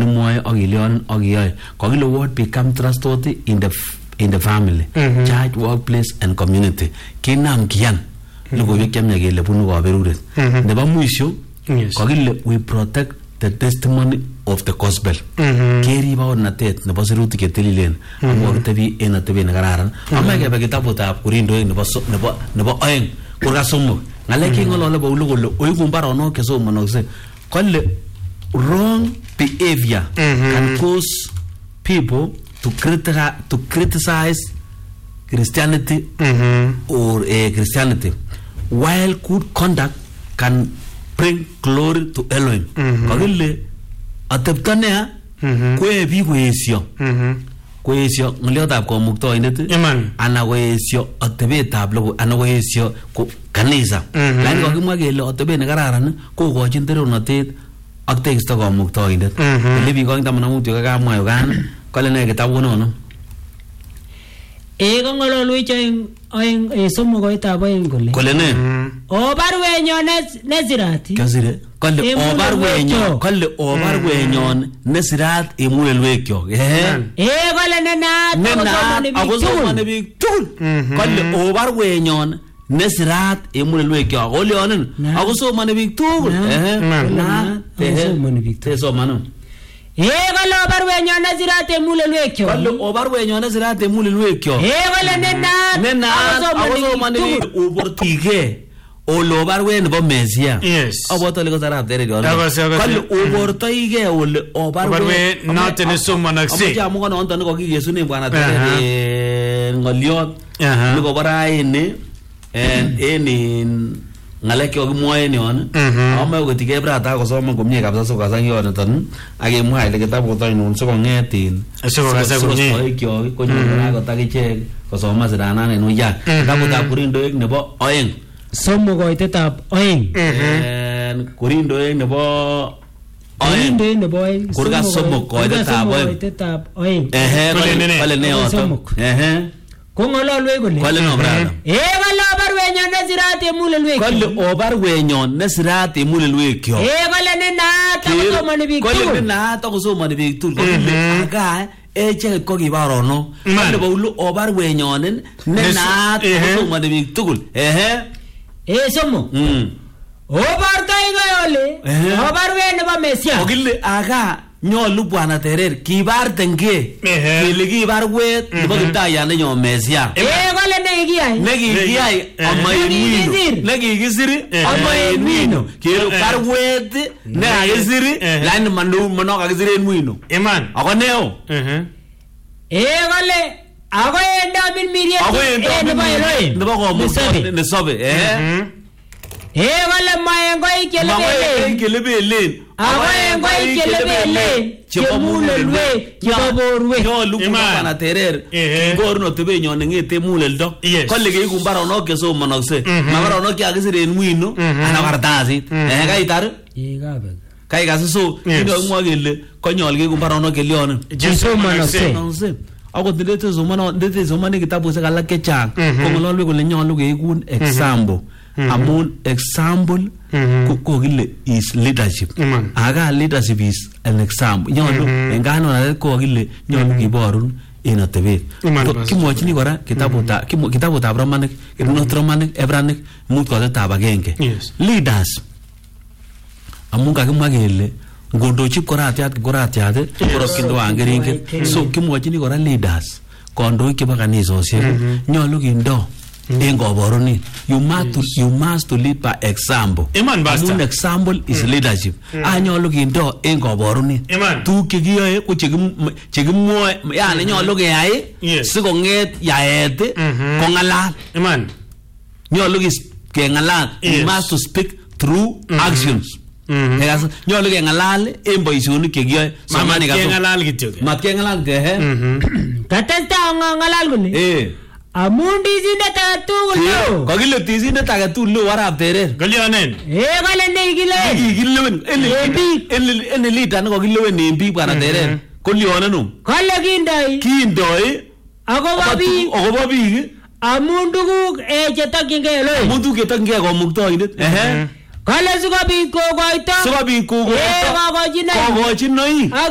nimwoe ak ilion ak iyoe. Kokile what become trustworthy in the family, church, workplace and community. Kinam kiyan logoiwek chemya kele bunu kaberuret. Nebo mwisho kokile we protect the testimony of the gospel. Kerib aonatet nebo sirutik chetililen amu kitebi en atebet nekararan. Amae kebe kitabutab Korindoik nebo oeng kurka somok. Ngalek kingolole Paulo kole oiku mbaronok chesomonokse. Kole wrong behavior can cause people to criticize Christianity or Christianity, while good conduct can bring glory to Elohim. Kakile atepto nea kwe bi koesio ngoliotab komuktoindet ana koesio atebetab logo ana koesio kanisa. Lakini kakimwa kele atebet nekararan kokochin teronotet ak tekisto komuktoindet. Ele bi koin taman amut kakamwa yokan kole ne kitabu nono. Kongololwech oeng somok koitab oeng kole. Kole ne? Obarwenyon nesirati. Kasire. Kole obarwenyon nesirat emulelwekyok. Kole nenaat akosomani biik tugul. Kole obarwenyon nesirat emulelwekyok. Oleonin akosomani biik tugul. Akosomani biik tugul. Tesomanu. Kole obarwenyon nesirat emulelwekyok. Kole obarwenyon nesirat emulelwekyok. Kole nenaat akosomani biik ubortige. Olo barwe nebo Mesia. Yes. Aboto liko sarap tere diyo. Kali uborto ige ole obarwe note ne somonakse. Amoja amuko na onto niko kiyesune bwana tere ngoliot. Niko bara ene eni ngalek yo kimwoe ni on. Amo ko tike brata ko somo komye kabisa so kasang yo neton. Age mwa ile kitabu to inun so kongetin. So kasa komye. Ko nyora ko takiche ko soma sidana ne no ya. Kitabu ta Korindoik nebo oeng. Somok koitetab oeng. Korindoik nebo oeng. Kurga somok koitetab oeng. Kole ne oto. Kongololwech kole. Kole no brada. Kole obarwenyon nesirat emulelwekyok. Kole obarwenyon nesirat emulelwekyok. Kole nenaat akosomani biik tugul. Kole nenaat akosomani biik tugul. Kole aga echeket ko kibarono. Kole Paulo obarwenyon nenaat akosomani biik tugul. Somo. Obarto igole. Obarwe nebo Mesia. Kokile aga nyolu bwana terer kibartenge. Kile kibarwet nebo Kiptayat nenyo Mesia. Kole nekikiyai amainwino. Nekikisiri amainwino. Kile barwet nekakisiri lakini mano kakisiri enwino. Iman. Ako neo. Kole ako endo min miriet nebo Elohim nebo komuktoindet nesobe. Kole maengoi kelebelen. Ako engoi kelebelen chemulelwe chebo borwe. Nyolu kubana terer ngorno tebenyon ngete muleldo. Kole keiku mbaronok chesomonokse. Mbaronok chakisir en wino ana kartasit. Kaitar? Kai kasi so kindo mwa kele konyol keiku mbaronok kelionen chesomonokse. Akot ndete somane kitabushek alak chechang kongololwe kole nyolu keikun example. Amun example kokile is leadership. Aga leadership is an example. Nyolu engano na kokile nyolu kiborun en atebet. Kimwochini kora kitabutab Romanik, not Romanik, Ebranic, mut kotetab agenge. Leaders. Amun kakimwa kele ngondochi koratiat korokindo angeringet. So kimwochini kora leaders. Kondoik chebo kanisosiek nyolu kindo en koborunet. You must to lead by example. Amun example is leadership. Nyolu kindo en koborunet. Tuguk chekiyoe ko chekimwoe yani nyolu keyai sikonget yaet kongalal. Nyolu kengalal. You must to speak through actions. Nyolu kengalal en boisionik chekiyoe. Kengalal kityo. Matkengalal Katesta ngalal kole. Amun tisindet agetugul leo. Kokile tisindet agetugul leo arap terer. Kolionen. Kole nekikilewen. En leader nekokilewen en biik bwana terer. Kolionenum. Kole kindoi akobo biik. Amun tuguk chetokyingei Elohim. Amun tuguk chetokyingei komuktoindet. Kole sikobit kokoito. Kokochinoik.